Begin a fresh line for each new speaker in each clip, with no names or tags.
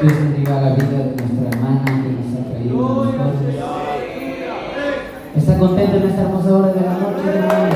Dios bendiga la vida de nuestra hermana que nos ha traído a nosotros. ¿Está contento en esta hermosa hora de la noche, hermano?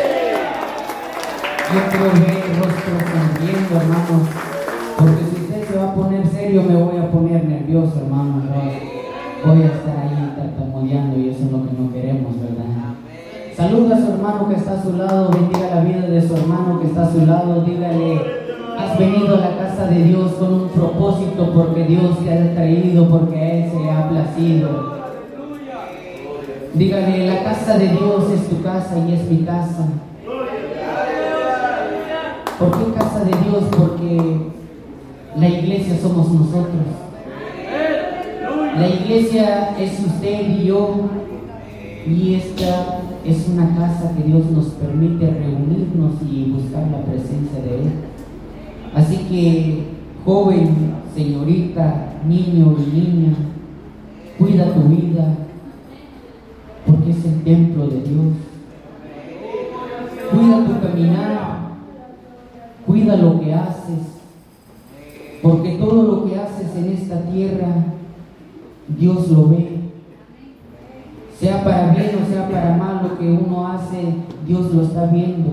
Yo quiero ver rostros sonriendo, hermanos, porque si usted se va a poner serio, me voy a poner nervioso, hermano. Voy a estar ahí tartamudeando y eso es lo que no queremos, ¿verdad? Saluda a su hermano que está a su lado, bendiga la vida de su hermano que está a su lado, dígale: has venido a la casa de Dios con un propósito, porque Dios te ha traído, porque a Él se le ha placido. Dígale: la casa de Dios es tu casa y es mi casa. ¿Por qué casa de Dios? Porque la iglesia somos nosotros. La iglesia es usted y yo, y esta es una casa que Dios nos permite reunirnos y buscar la presencia de Él. Así que, joven, señorita, niño y niña, cuida tu vida, porque es el templo de Dios. Cuida tu caminar, cuida lo que haces, porque todo lo que haces en esta tierra, Dios lo ve. Sea para bien o sea para mal, lo que uno hace, Dios lo está viendo.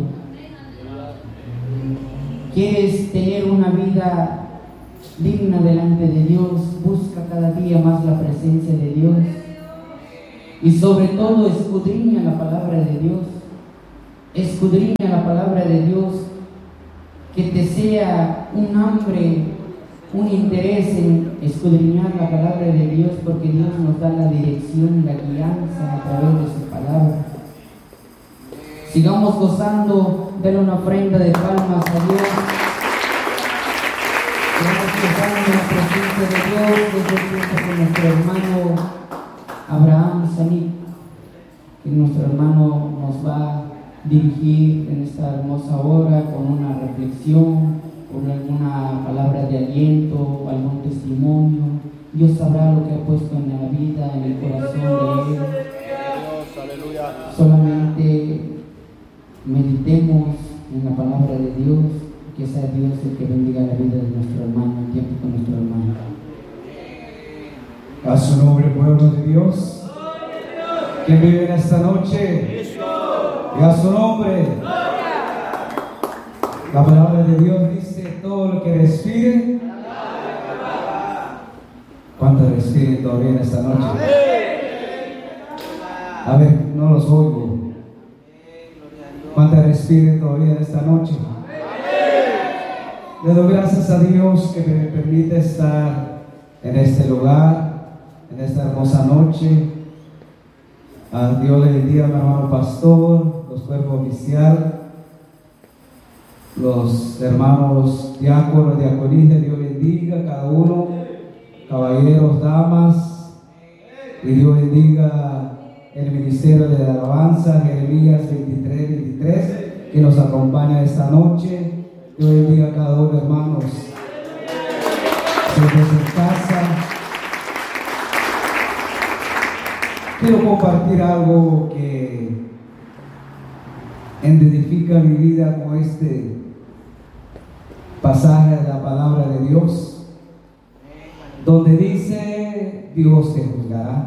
¿Quieres tener una vida digna delante de Dios? Busca cada día más la presencia de Dios. Y sobre todo, escudriña la palabra de Dios. Escudriña la palabra de Dios. Que te sea un hambre, un interés en escudriñar la palabra de Dios, porque Dios nos da la dirección y la guianza a través de su palabra. Sigamos gozando, denle una ofrenda de palmas a Dios. Sigamos gozando la presencia de Dios desde el tiempo con nuestro hermano Abraham Sanit, que nuestro hermano nos va a dirigir en esta hermosa hora con una reflexión, con alguna palabra de aliento, algún testimonio. Dios sabrá lo que ha puesto en la vida, en el corazón de él. Solamente meditemos en la palabra de Dios, que sea Dios el que bendiga la vida de nuestro hermano, el tiempo con nuestro hermano.
A su nombre, pueblo de Dios. ¿Quién vive en esta noche? Y a su nombre. La palabra de Dios dice: todo lo que respire. ¿Cuántos respiren todavía en esta noche? A ver, no los oigo. ¿Cuántos respiren todavía en esta noche? Le doy gracias a Dios que me permite estar en este lugar, en esta hermosa noche. A Dios le bendiga a mi hermano pastor, los cuerpos oficiales, los hermanos diáconos, diaconistas. Dios bendiga a cada uno, caballeros, damas, y Dios bendiga el ministerio de la alabanza, Jeremías 23, que nos acompaña esta noche. Dios bendiga a cada uno, hermanos. Desde su casa. Quiero compartir algo que identifica mi vida con este pasaje de la palabra de Dios, donde dice: Dios te juzgará.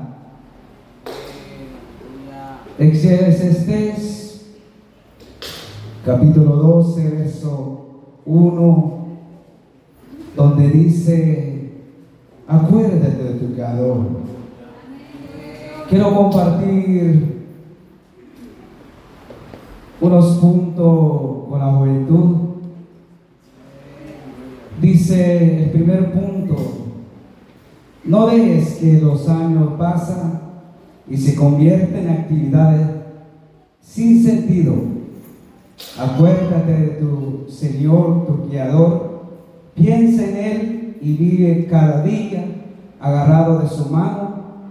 Eclesiastés capítulo 12, verso 1, donde dice: acuérdate de tu Creador. Quiero compartir unos puntos con la juventud. Dice el primer punto: no dejes que los años pasen y se convierten en actividades sin sentido. Acuérdate de tu Señor, tu Creador. Piensa en Él y vive cada día agarrado de su mano.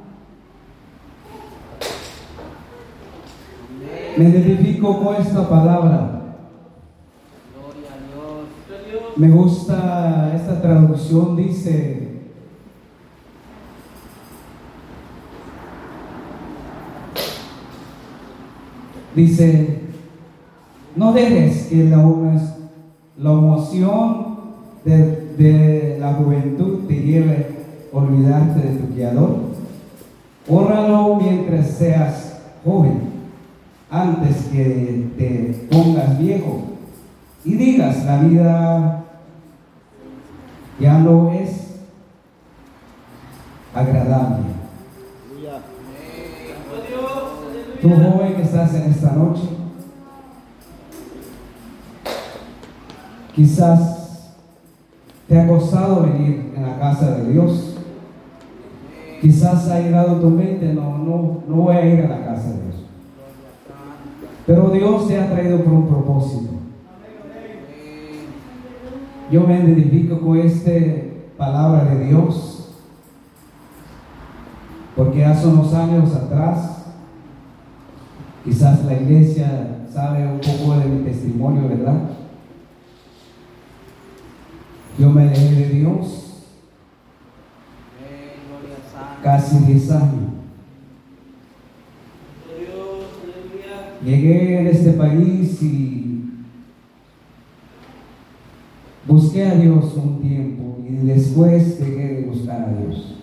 Me identifico con esta palabra. Me gusta esta traducción, dice: no dejes que la emoción de la juventud te lleve a olvidarte de tu Creador. Honralo mientras seas joven, antes que te pongas viejo y digas, la vida ya no es agradable. Tú, joven que estás en esta noche, quizás te ha costado venir en la casa de Dios. Quizás ha llegado a tu mente, no voy a ir a la casa de Dios. Pero Dios te ha traído por un propósito. Yo me identifico con esta palabra de Dios, porque hace unos años atrás, quizás la iglesia sabe un poco de mi testimonio, ¿verdad? Yo me alejé de Dios casi 10 años. Llegué en este país y busqué a Dios un tiempo y después dejé de buscar a Dios.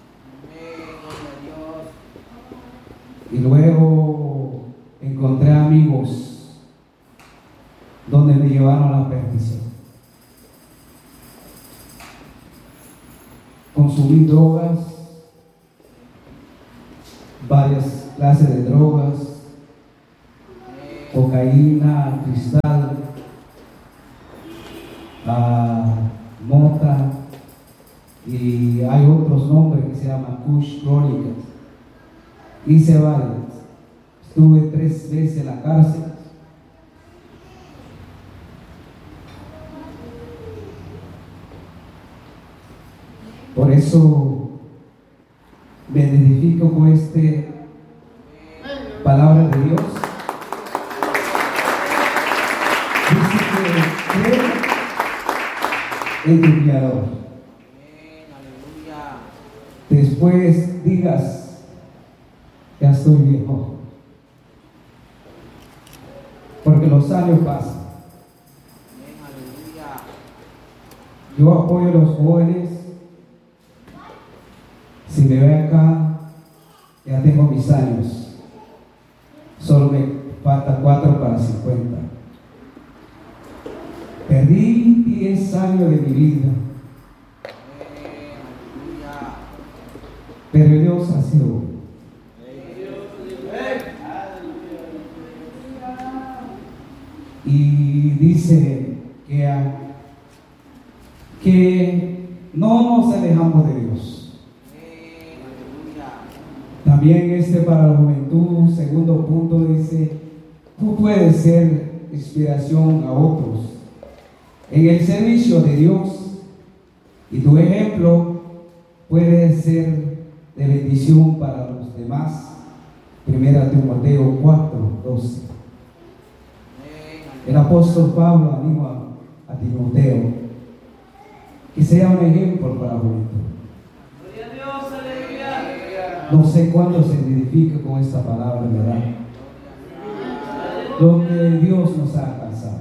Y luego encontré amigos donde me llevaron a la perdición. Consumí drogas, varias clases de drogas, cocaína, cristal, mota, y hay otros nombres que se llaman Kush, crónicas. Hice varias. Estuve 3 veces en la cárcel. Por eso me identifico con esta palabra de Dios. Dice que cree en tu Creador. Después digas, ya estoy viejo. Porque los años pasan. Yo apoyo a los jóvenes. Si me ve acá, ya tengo mis años. Solo me falta 4 para 50. Perdí 10 años de mi vida. Pero Dios ha sido bueno. Y dice que no nos alejamos de Dios. También para la juventud, segundo punto, dice, tú puedes ser inspiración a otros en el servicio de Dios y tu ejemplo puede ser de bendición para los demás. 1 Timoteo 4:12. El apóstol Pablo anima a Timoteo que sea un ejemplo para la juventud. No sé cuándo se identifica con esta palabra, ¿verdad? Lo que Dios nos ha alcanzado.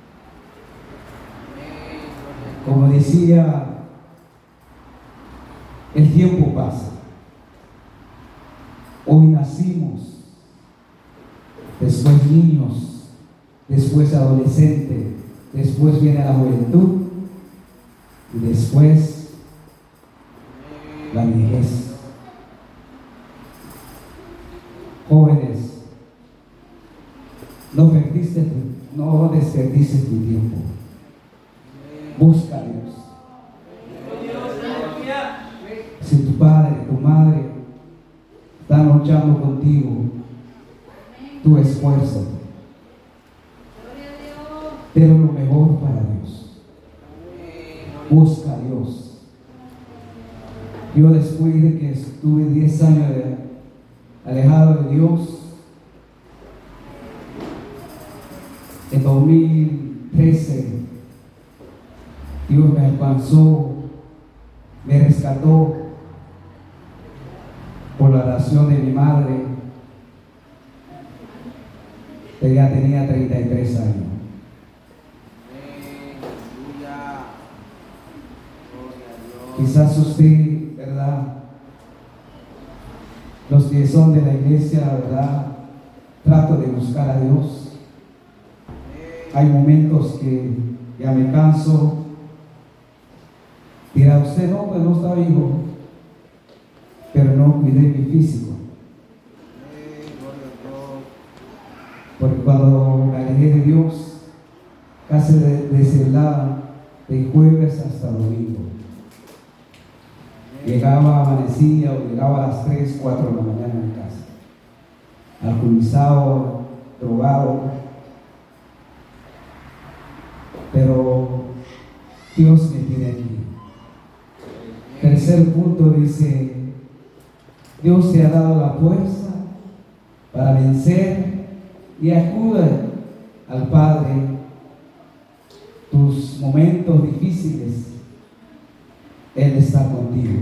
Como decía, el tiempo pasa. Hoy nacimos, después niños, después adolescentes, después viene la juventud y después la vejez. Jóvenes, no desperdices tu tiempo. Busca a Dios. Si tu padre, tu madre están luchando contigo, tú esfuérzate. Pero lo mejor para Dios. Busca a Dios. Yo después de que estuve 10 años alejado de Dios, en 2013 Dios me alcanzó, me rescató por la oración de mi madre. Ella tenía 33 años. Quizás usted, ¿verdad? Los que son de la iglesia, ¿verdad? Trato de buscar a Dios. Hay momentos que ya me canso. Dirá usted, no, pues no estaba hijo, pero no cuidé mi físico. Porque cuando me alejé de Dios, casi desvelaba de jueves hasta domingo. Llegaba, amanecía o llegaba a las 3, 4 de la mañana en casa. Alcoholizado, drogado. Pero Dios me tiene aquí. Tercer punto dice, Dios te ha dado la fuerza para vencer y acude al Padre tus momentos difíciles. Él está contigo.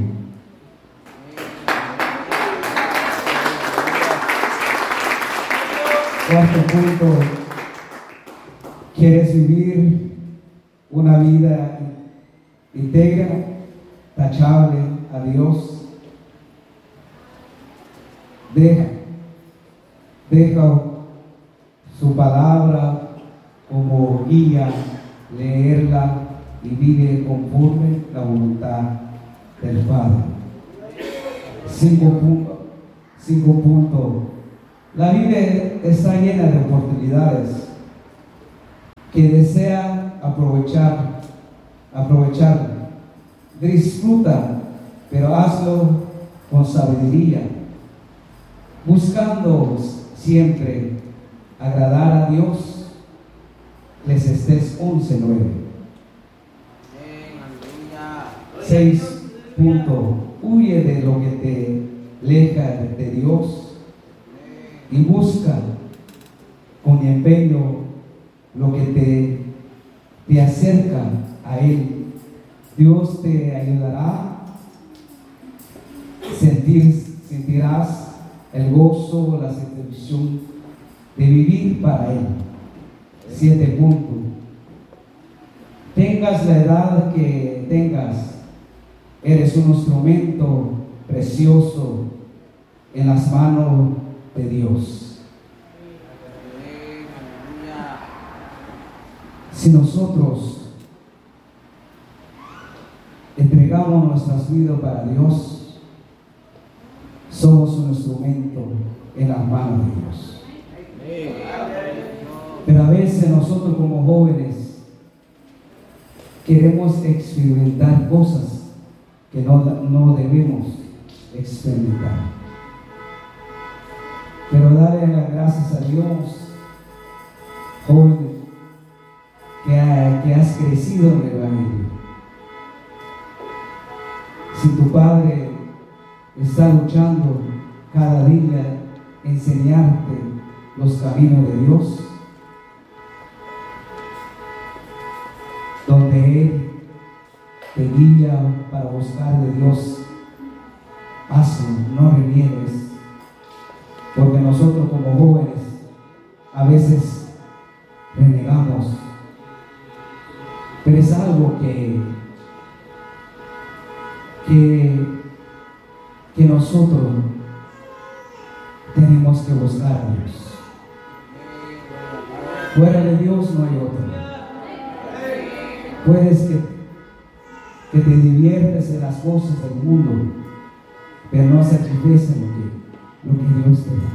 Cuarto punto, ¿quieres vivir una vida íntegra, tachable a Dios? Deja su palabra como guía, leerla y vive conforme la voluntad del Padre. 5 puntos. La vida está llena de oportunidades que desea aprovechar. Disfruta, pero hazlo con sabiduría, buscando siempre agradar a Dios. Eclesiastés 11:9. 6 punto. Huye de lo que te aleja de Dios y busca con empeño lo que te acerca a Él. Dios te ayudará, sentirás el gozo, la satisfacción de vivir para Él. 7 puntos. Tengas la edad que tengas, eres un instrumento precioso en las manos de Dios. Si nosotros entregamos nuestras vidas para Dios, somos un instrumento en las manos de Dios. Pero a veces nosotros como jóvenes queremos experimentar cosas que no debemos experimentar. Pero darle las gracias a Dios, joven, que has crecido en el Evangelio. Si tu padre está luchando cada día enseñarte los caminos de Dios, donde Él te guía para buscar de Dios, hazlo, no reniegues, porque nosotros como jóvenes a veces renegamos, pero es algo que nosotros tenemos que buscar a Dios. Fuera de Dios no hay otro. Puedes que te diviertes en las cosas del mundo, pero no sacrifiques lo que Dios te da.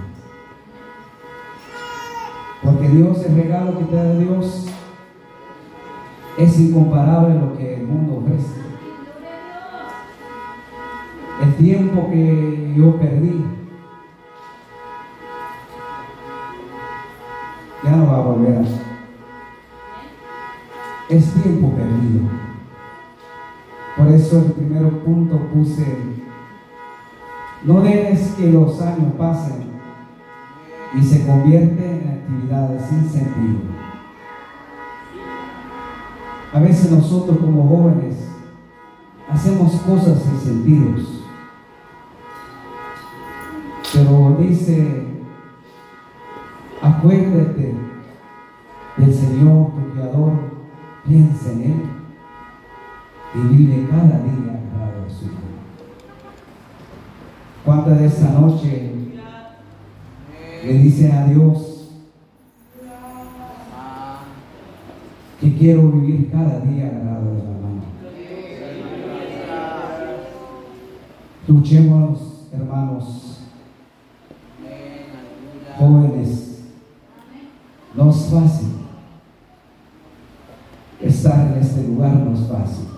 Porque Dios, el regalo que te da Dios es incomparable a lo que el mundo ofrece. El tiempo que yo perdí ya no va a volver. Es tiempo perdido. Por eso el primer punto puse: no dejes que los años pasen y se convierten en actividades sin sentido. A veces nosotros como jóvenes hacemos cosas sin sentidos. Pero dice, acuérdate del Señor, tu Creador, piensa en Él y vive cada día de su hijo. ¿Cuántas de esta noche le dicen a Dios que quiero vivir cada día agarrado de la mano? Luchemos, hermanos, jóvenes. No es fácil estar en este lugar, no es fácil.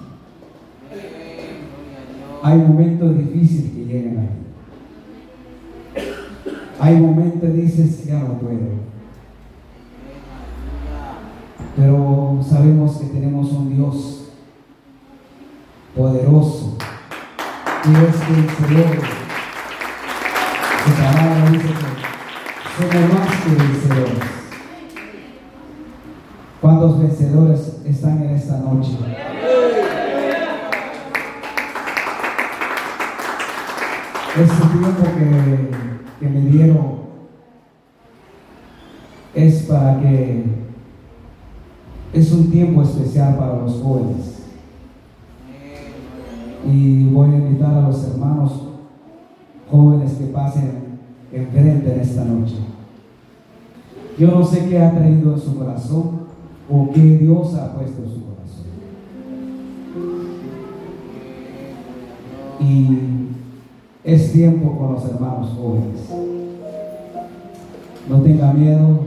Hay momentos difíciles que llegan aquí. Hay momentos dices que ya no puedo. Pero sabemos que tenemos un Dios poderoso, que es vencedor. Su palabra dice que somos más que vencedores. ¿Cuántos vencedores están en esta noche? Este tiempo que me dieron es para que es un tiempo especial para los jóvenes, y voy a invitar a los hermanos jóvenes que pasen enfrente en esta noche. Yo no sé qué ha traído en su corazón o qué Dios ha puesto en su corazón, y es tiempo con los hermanos jóvenes. No tenga miedo.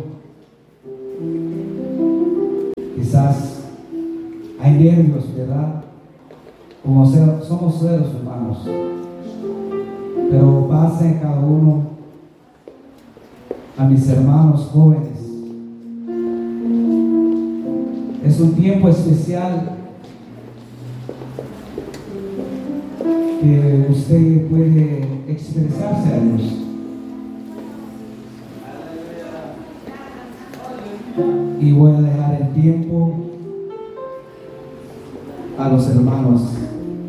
Quizás hay nervios, ¿verdad? Como somos seres humanos, pero pasen cada uno a mis hermanos jóvenes. Es un tiempo especial que usted puede expresarse a Dios. Y voy a dejar el tiempo a los hermanos